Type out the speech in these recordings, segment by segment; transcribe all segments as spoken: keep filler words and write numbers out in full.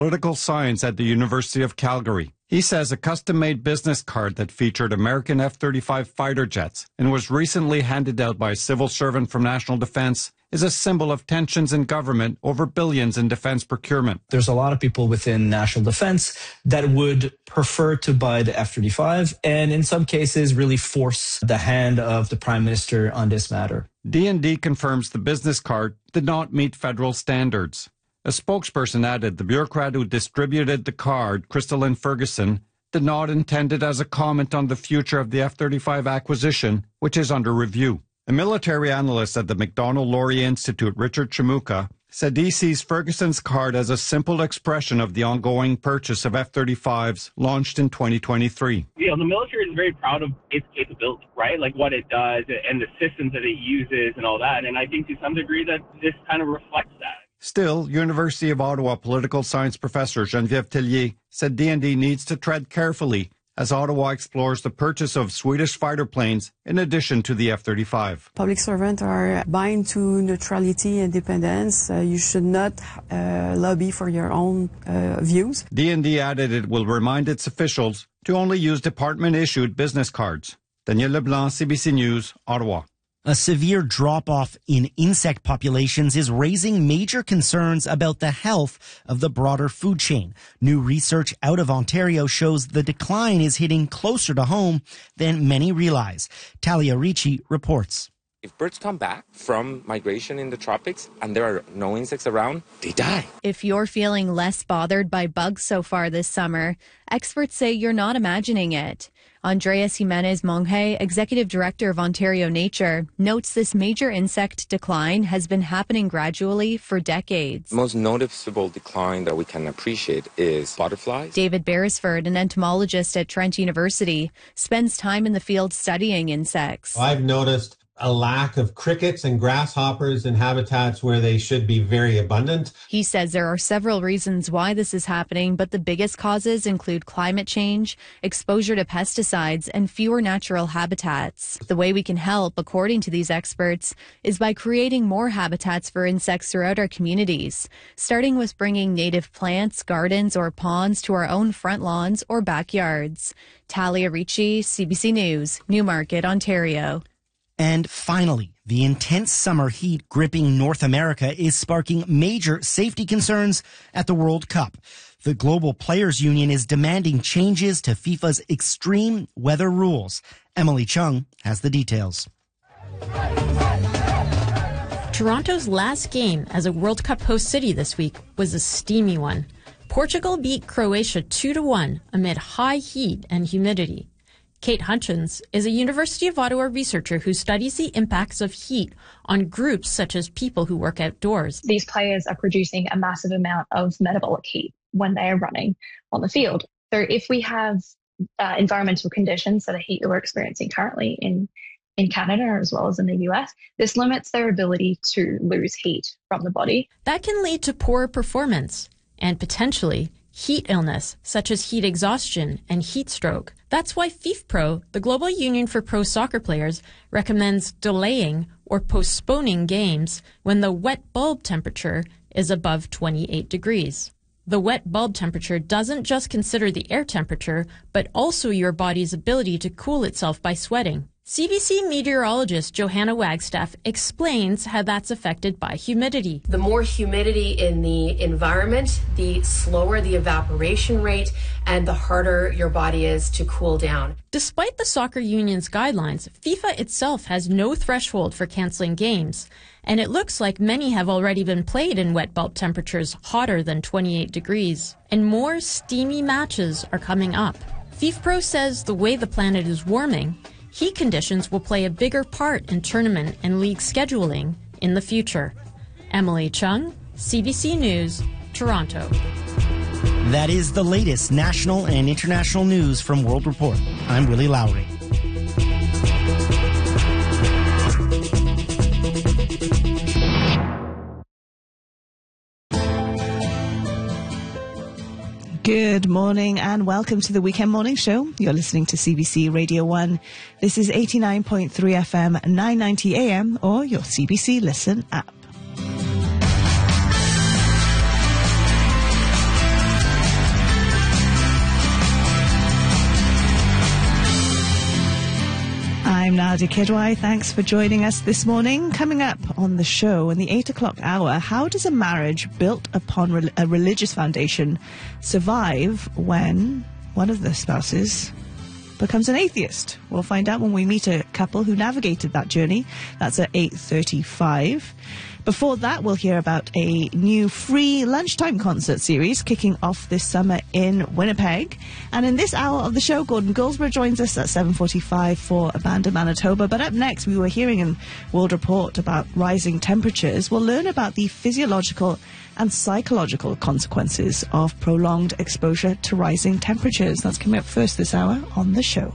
Political Science at the University of Calgary. He says a custom-made business card that featured American F thirty-five fighter jets and was recently handed out by a civil servant from National Defense is a symbol of tensions in government over billions in defense procurement. There's a lot of people within National Defense that would prefer to buy the F thirty-five and in some cases really force the hand of the Prime Minister on this matter. D and D confirms the business card did not meet federal standards. A spokesperson added the bureaucrat who distributed the card, Crystalline Ferguson, did not intend it as a comment on the future of the F thirty-five acquisition, which is under review. A military analyst at the Macdonald-Laurier Institute, Richard Chimuka, said he sees Ferguson's card as a simple expression of the ongoing purchase of F thirty-fives launched in twenty twenty-three. You know, the military is very proud of its capability, right? Like what it does and the systems that it uses and all that. And I think to some degree that this kind of reflects that. Still, University of Ottawa political science professor Geneviève Tellier said D and D needs to tread carefully as Ottawa explores the purchase of Swedish fighter planes in addition to the F thirty-five. Public servants are bound to neutrality and independence. Uh, you should not uh, lobby for your own uh, views. D and D added it will remind its officials to only use department-issued business cards. Daniel Leblanc, C B C News, Ottawa. A severe drop-off in insect populations is raising major concerns about the health of the broader food chain. New research out of Ontario shows the decline is hitting closer to home than many realize. Talia Ricci reports. If birds come back from migration in the tropics and there are no insects around, they die. If you're feeling less bothered by bugs so far this summer, experts say you're not imagining it. Andreas Jimenez Monge, Executive Director of Ontario Nature, notes this major insect decline has been happening gradually for decades. The most noticeable decline that we can appreciate is butterflies. David Beresford, an entomologist at Trent University, spends time in the field studying insects. I've noticed a lack of crickets and grasshoppers in habitats where they should be very abundant. He says there are several reasons why this is happening, but the biggest causes include climate change, exposure to pesticides, and fewer natural habitats. The way we can help, according to these experts, is by creating more habitats for insects throughout our communities, starting with bringing native plants, gardens, or ponds to our own front lawns or backyards. Talia Ricci, C B C News, Newmarket, Ontario. And finally, the intense summer heat gripping North America is sparking major safety concerns at the World Cup. The Global Players Union is demanding changes to FIFA's extreme weather rules. Emily Chung has the details. Toronto's last game as a World Cup host city this week was a steamy one. Portugal beat Croatia two to one amid high heat and humidity. Kate Hutchins is a University of Ottawa researcher who studies the impacts of heat on groups such as people who work outdoors. These players are producing a massive amount of metabolic heat when they are running on the field. So if we have uh, environmental conditions, so the heat that we're experiencing currently in, in Canada as well as in the U S, this limits their ability to lose heat from the body. That can lead to poor performance and potentially heat illness, such as heat exhaustion and heat stroke. That's why FIFPro, the Global Union for Pro Soccer Players, recommends delaying or postponing games when the wet bulb temperature is above twenty-eight degrees. The wet bulb temperature doesn't just consider the air temperature, but also your body's ability to cool itself by sweating. C B C meteorologist Johanna Wagstaff explains how that's affected by humidity. The more humidity in the environment, the slower the evaporation rate and the harder your body is to cool down. Despite the soccer union's guidelines, FIFA itself has no threshold for canceling games, and it looks like many have already been played in wet bulb temperatures hotter than twenty-eight degrees, and more steamy matches are coming up. FIFPro says the way the planet is warming, heat conditions will play a bigger part in tournament and league scheduling in the future. Emily Chung, C B C News, Toronto. That is the latest national and international news from World Report. I'm Willie Lowry. Good morning and welcome to the Weekend Morning Show. You're listening to C B C Radio one. This is eighty-nine point three F M, nine ninety A M or your C B C Listen app. Nadia Kidwai, thanks for joining us this morning. Coming up on the show in the eight o'clock hour, how does a marriage built upon re- a religious foundation survive when one of the spouses becomes an atheist? We'll find out when we meet a couple who navigated that journey. That's at eight thirty-five. Before that, we'll hear about a new free lunchtime concert series kicking off this summer in Winnipeg. And in this hour of the show, Gordon Goldsborough joins us at seven forty-five for Abandon Manitoba. But up next, we were hearing in World Report about rising temperatures. We'll learn about the physiological and psychological consequences of prolonged exposure to rising temperatures. That's coming up first this hour on the show.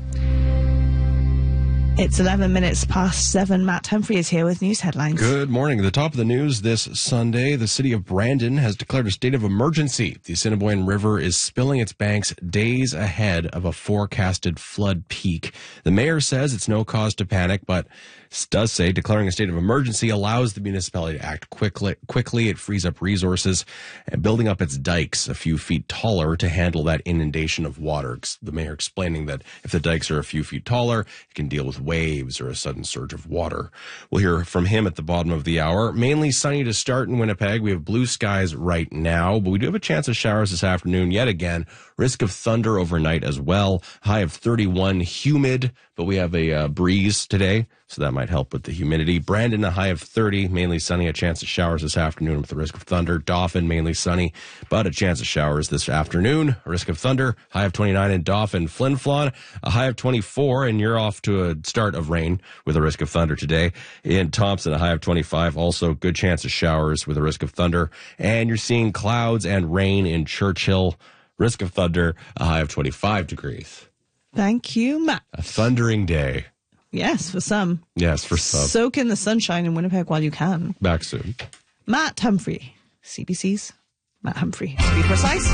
It's eleven minutes past seven. Matt Humphrey is here with news headlines. Good morning. At the top of the news this Sunday, the city of Brandon has declared a state of emergency. The Assiniboine River is spilling its banks days ahead of a forecasted flood peak. The mayor says it's no cause to panic, but does say declaring a state of emergency allows the municipality to act quickly. Quickly, it frees up resources and building up its dikes a few feet taller to handle that inundation of water. The mayor explaining that if the dikes are a few feet taller, it can deal with waves or a sudden surge of water. We'll hear from him at the bottom of the hour. Mainly sunny to start in Winnipeg. We have blue skies right now, but we do have a chance of showers this afternoon yet again. Risk of thunder overnight as well. High of thirty-one, humid, but we have a uh, breeze today, so that might help with the humidity. Brandon, a high of thirty, mainly sunny, a chance of showers this afternoon with the risk of thunder. Dauphin, mainly sunny, but a chance of showers this afternoon. A risk of thunder, high of twenty-nine in Dauphin. Flin Flon, a high of twenty-four, and you're off to a start of rain with a risk of thunder today. In Thompson, a high of twenty-five, also good chance of showers with a risk of thunder. And you're seeing clouds and rain in Churchill. Risk of thunder, a high of twenty-five degrees. Thank you, Matt. A thundering day. Yes, for some. Yes, for some. Soak in the sunshine in Winnipeg while you can. Back soon. Matt Humphrey, C B C's Matt Humphrey, to be precise.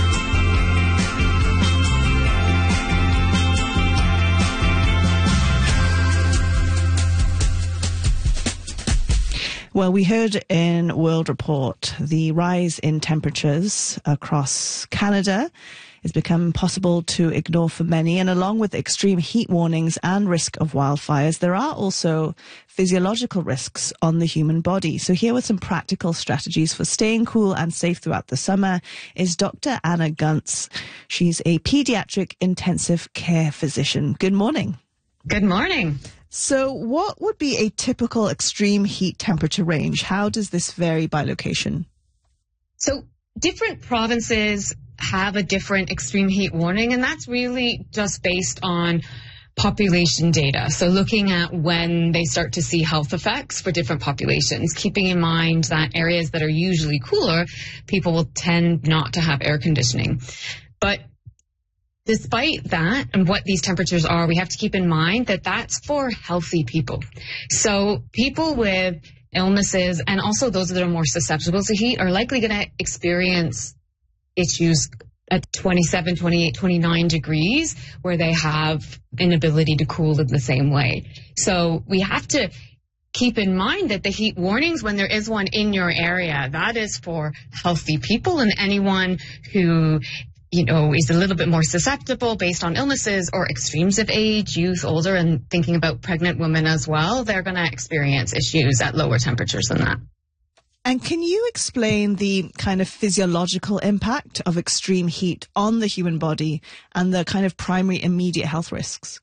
Well, we heard in World Report the rise in temperatures across Canada has become impossible to ignore for many. And along with extreme heat warnings and risk of wildfires, there are also physiological risks on the human body. So here with some practical strategies for staying cool and safe throughout the summer is Doctor Anna Gunts. She's a pediatric intensive care physician. Good morning. Good morning. So what would be a typical extreme heat temperature range? How does this vary by location? So different provinces have a different extreme heat warning, and that's really just based on population data. So looking at when they start to see health effects for different populations, keeping in mind that areas that are usually cooler, people will tend not to have air conditioning. But despite that and what these temperatures are, we have to keep in mind that that's for healthy people. So people with illnesses and also those that are more susceptible to heat are likely going to experience issues at twenty-seven, twenty-eight, twenty-nine degrees where they have inability to cool in the same way. So we have to keep in mind that the heat warnings, when there is one in your area, that is for healthy people, and anyone who you know, is a little bit more susceptible based on illnesses or extremes of age, youth, older, and thinking about pregnant women as well, they're going to experience issues at lower temperatures than that. And can you explain the kind of physiological impact of extreme heat on the human body and the kind of primary immediate health risks?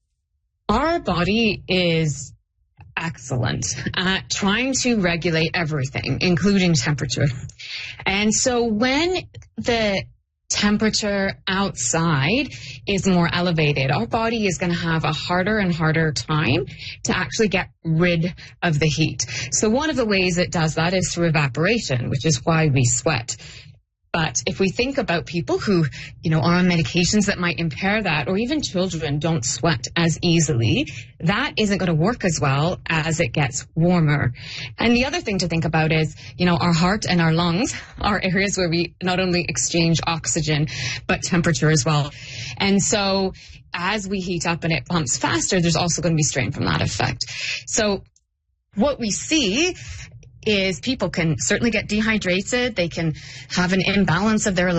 Our body is excellent at trying to regulate everything, including temperature. And so when the temperature outside is more elevated, our body is going to have a harder and harder time to actually get rid of the heat. So one of the ways it does that is through evaporation, which is why we sweat. But if we think about people who, you know, are on medications that might impair that, or even children don't sweat as easily, that isn't going to work as well as it gets warmer. And the other thing to think about is, you know, our heart and our lungs are areas where we not only exchange oxygen, but temperature as well. And so as we heat up and it pumps faster, there's also going to be strain from that effect. So what we see is people can certainly get dehydrated. They can have an imbalance of their